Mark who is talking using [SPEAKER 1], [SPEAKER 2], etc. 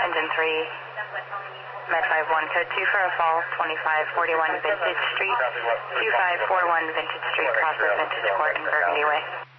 [SPEAKER 1] engine 3, Med 51, code 2 for a fall, 2541 Vintage Street, 2541 Vintage Street, crosses Vintage Court in Burgundy Way.